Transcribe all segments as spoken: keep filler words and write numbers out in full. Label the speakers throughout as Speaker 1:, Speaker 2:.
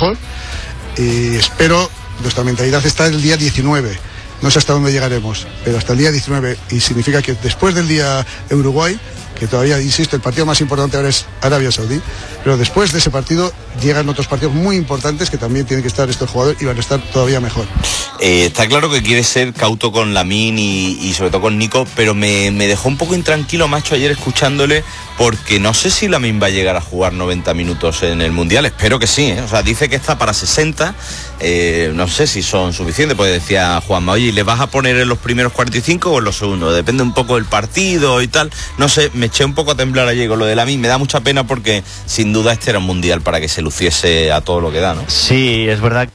Speaker 1: mejor. Y espero, nuestra mentalidad está el día diecinueve. No sé hasta dónde llegaremos, pero hasta el día diecinueve. Y significa que después del día Uruguay, que todavía, insisto, el partido más importante ahora es Arabia Saudí, pero después de ese partido llegan otros partidos muy importantes que también tienen que estar estos jugadores y van a estar todavía mejor.
Speaker 2: Eh, está claro que quiere ser cauto con Lamine y, y sobre todo con Nico, pero me, me dejó un poco intranquilo, macho, ayer escuchándole, porque no sé si Lamine va a llegar a jugar noventa minutos en el Mundial. Espero que sí, ¿eh? O sea, dice que está para sesenta, eh, no sé si son suficientes, pues decía Juanma, oye, ¿le vas a poner en los primeros cuarenta y cinco o en los segundos? Depende un poco del partido y tal, no sé, me eché un poco a temblar ayer con lo de Lamine. Me da mucha pena porque sin duda este era un Mundial para que se luciese a todo lo que da, ¿no?
Speaker 3: Sí, es verdad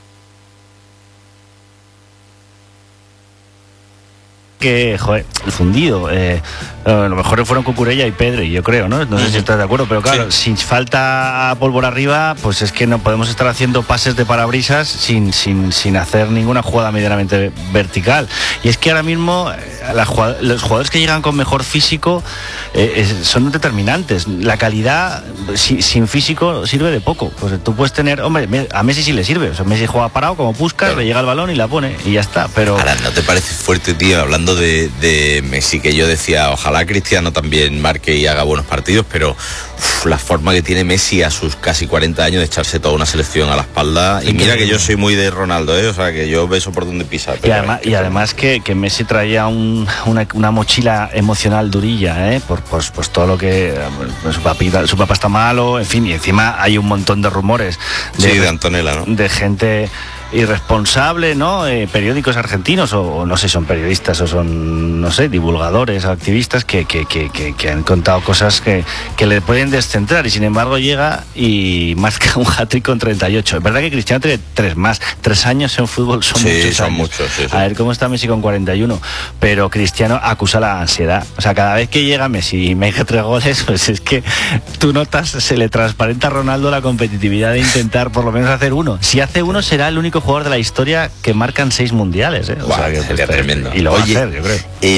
Speaker 3: que, joder, el fundido, eh, a lo mejor fueron Cucurella y Pedri, yo creo, ¿no? No sé uh-huh. si estás de acuerdo, pero claro, sí. Si falta pólvora arriba, pues es que no podemos estar haciendo pases de parabrisas sin, sin, sin hacer ninguna jugada medianamente vertical. Y es que ahora mismo la, los jugadores que llegan con mejor físico eh, es, son determinantes. La calidad si, sin físico sirve de poco. Pues tú puedes tener, hombre, a Messi sí le sirve. O sea, Messi juega parado como Puskas, claro. Le llega el balón y la pone y ya está. Pero
Speaker 2: ahora, ¿no te parece fuerte, tío? Hablando de, de Messi, que yo decía, ojalá Cristiano también marque y haga buenos partidos, pero uf, la forma que tiene Messi a sus casi cuarenta años de echarse toda una selección a la espalda. Y mira que yo soy muy de Ronaldo, ¿eh? O sea, que yo beso por donde pisa.
Speaker 3: Y además, y además que, que Messi traía un, una, una mochila emocional durilla, ¿eh? Por pues, pues todo lo que su, papita, su papá está malo, en fin, y encima hay un montón de rumores
Speaker 2: de, sí, de Antonella, ¿no?
Speaker 3: De gente irresponsable, ¿no? Eh, periódicos argentinos, o, o no sé, son periodistas o son, no sé, divulgadores, activistas que, que, que, que, que han contado cosas que, que le pueden descentrar, y sin embargo llega y marca un hat-trick con treinta y ocho. Es verdad que Cristiano tiene tres más, tres años en fútbol son
Speaker 2: sí,
Speaker 3: muchos
Speaker 2: son
Speaker 3: años.
Speaker 2: muchos, sí, sí.
Speaker 3: A ver cómo está Messi con cuarenta y uno, pero Cristiano acusa la ansiedad. O sea, cada vez que llega Messi y mete tres goles, pues es que tú notas, se le transparenta a Ronaldo la competitividad de intentar por lo menos hacer uno. Si hace uno, será el único jugador de la historia que marcan seis mundiales, ¿eh? O
Speaker 2: wow,
Speaker 3: sea, que
Speaker 2: sería
Speaker 3: pues,
Speaker 2: tremendo.
Speaker 3: Y lo
Speaker 2: Oye,
Speaker 3: va a hacer, yo creo.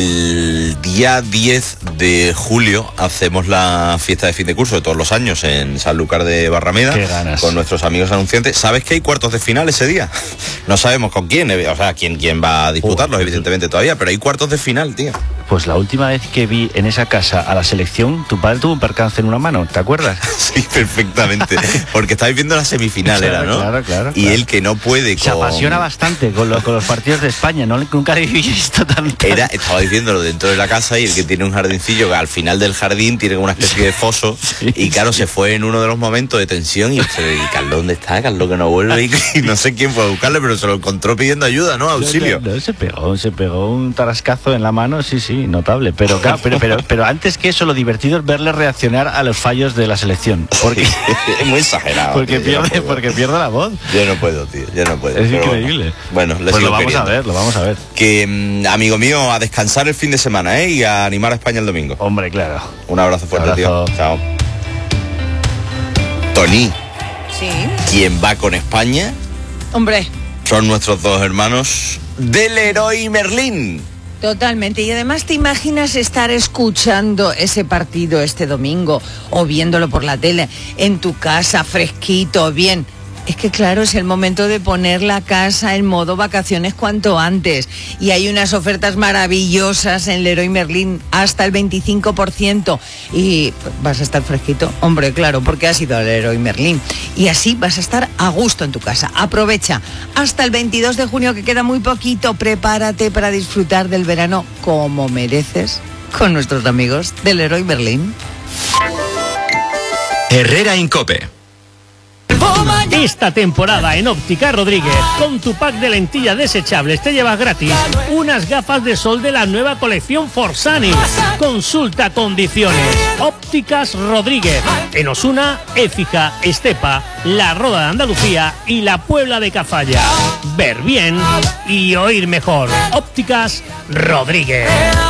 Speaker 2: El día diez de julio hacemos la fiesta de fin de curso de todos los años en Sanlúcar de Barrameda.
Speaker 3: Qué ganas.
Speaker 2: Con nuestros amigos anunciantes. ¿Sabes que hay cuartos de final ese día? No sabemos con quién, o sea, quién, quién va a disputarlos, uh, evidentemente todavía, pero hay cuartos de final, tío.
Speaker 3: Pues la última vez que vi en esa casa a la selección, tu padre tuvo un percance en una mano, ¿te acuerdas?
Speaker 2: Sí, perfectamente. Porque estabais viendo la semifinal,
Speaker 3: claro,
Speaker 2: era, ¿no?
Speaker 3: Claro, claro.
Speaker 2: Y
Speaker 3: claro.
Speaker 2: él que no puede con...
Speaker 3: Se apasiona bastante con, lo, con los partidos de España, ¿no? Nunca le he visto tanto.
Speaker 2: Era, estaba viéndolo dentro de la casa, y el que tiene un jardincillo, que al final del jardín tiene una especie de foso, sí, y claro, sí. Se fue en uno de los momentos de tensión y, y Carlos, ¿dónde está? Carlos que no vuelve, y, y no sé quién fue a buscarle, pero se lo encontró pidiendo ayuda, ¿no? Auxilio.
Speaker 3: No, no, no, se pegó, se pegó un tarascazo en la mano, sí, sí, notable, pero claro, pero, pero, pero antes que eso, lo divertido es verle reaccionar a los fallos de la selección, porque
Speaker 2: es muy exagerado,
Speaker 3: porque
Speaker 2: tío,
Speaker 3: pierde,
Speaker 2: no
Speaker 3: porque pierde la voz.
Speaker 2: Yo no puedo, tío, yo no puedo.
Speaker 3: Es increíble.
Speaker 2: Bueno, bueno
Speaker 3: pues lo vamos
Speaker 2: queriendo.
Speaker 3: a ver, lo vamos a ver.
Speaker 2: Que, mm, amigo mío, a descansar el fin de semana, ¿eh? Y a animar a España el domingo.
Speaker 3: Hombre, claro.
Speaker 2: Un abrazo fuerte,
Speaker 3: abrazo.
Speaker 2: tío. Chao. Tony.
Speaker 4: Sí.
Speaker 2: ¿Quién va con España?
Speaker 4: Hombre.
Speaker 2: Son nuestros dos hermanos del Leroy Merlin.
Speaker 4: Totalmente, y además te imaginas estar escuchando ese partido este domingo o viéndolo por la tele en tu casa, fresquito, bien. Es que claro, es el momento de poner la casa en modo vacaciones cuanto antes. Y hay unas ofertas maravillosas en Leroy Merlin, hasta el veinticinco por ciento. Y vas a estar fresquito, hombre, claro, porque has ido al Leroy Merlin. Y así vas a estar a gusto en tu casa. Aprovecha hasta el veintidós de junio, que queda muy poquito. Prepárate para disfrutar del verano como mereces con nuestros amigos de Leroy Merlin.
Speaker 5: Herrera Incope.
Speaker 6: Esta temporada en Óptica Rodríguez, con tu pack de lentillas desechables te llevas gratis unas gafas de sol de la nueva colección Forsani. Consulta condiciones. Ópticas Rodríguez, en Osuna, Écija, Estepa, La Roda de Andalucía y la Puebla de Cazalla. Ver bien y oír mejor. Ópticas Rodríguez.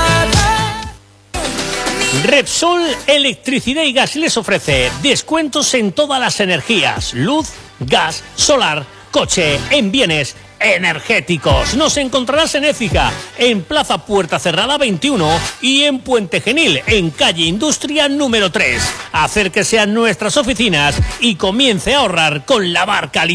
Speaker 6: Repsol Electricidad y Gas les ofrece descuentos en todas las energías: luz, gas, solar, coche, en bienes energéticos. Nos encontrarás en Écija, en Plaza Puerta Cerrada veintiuno, y en Puente Genil, en calle Industria número tres. Acérquese a nuestras oficinas y comience a ahorrar con la marca